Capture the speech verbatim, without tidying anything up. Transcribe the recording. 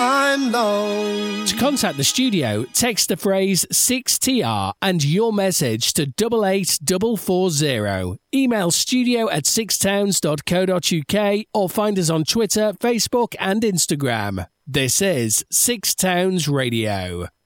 I'm long. To contact the studio, text the phrase six T R and your message to double eight double four zero. Email studio at sixtowns dot co dot uk or find us on Twitter, Facebook and Instagram. This is Six Towns Radio.